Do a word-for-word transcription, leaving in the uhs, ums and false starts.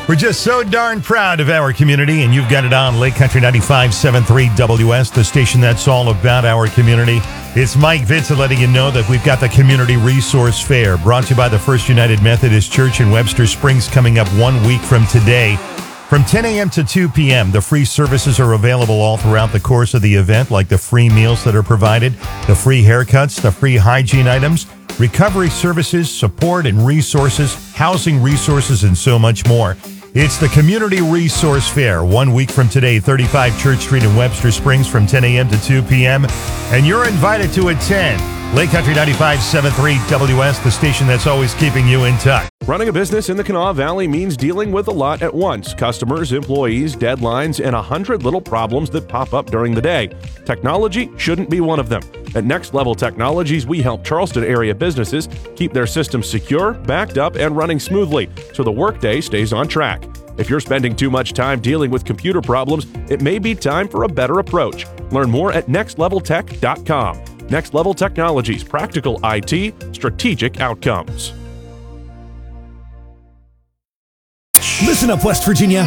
We're just so darn proud of our community, and you've got it on Lake Country ninety-five point seven three W S, the station that's all about our community. It's Mike Vincent letting you know that we've got the Community Resource Fair brought to you by the First United Methodist Church in Webster Springs coming up one week from today. From ten a.m. to two p.m., the free services are available all throughout the course of the event, like the free meals that are provided, the free haircuts, the free hygiene items, recovery services, support and resources, housing resources, and so much more. It's the Community Resource Fair, one week from today, thirty-five Church Street in Webster Springs from ten a.m. to two p.m. And you're invited to attend. Lake Country ninety-five point seven three W S, the station that's always keeping you in touch. Running a business in the Kanawha Valley means dealing with a lot at once. Customers, employees, deadlines, and a hundred little problems that pop up during the day. Technology shouldn't be one of them. At Next Level Technologies, we help Charleston area businesses keep their systems secure, backed up, and running smoothly so the workday stays on track. If you're spending too much time dealing with computer problems, it may be time for a better approach. Learn more at next level tech dot com. Next Level Technologies, practical I T, strategic outcomes. Listen up, West Virginia.